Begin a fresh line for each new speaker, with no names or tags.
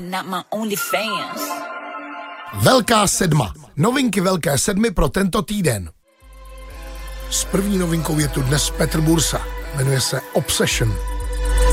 not my only fans.
Velká sedma. Novinky Velké sedmy pro tento týden. S první novinkou je tu dnes Petr Bursa. Jmenuje se Obsession.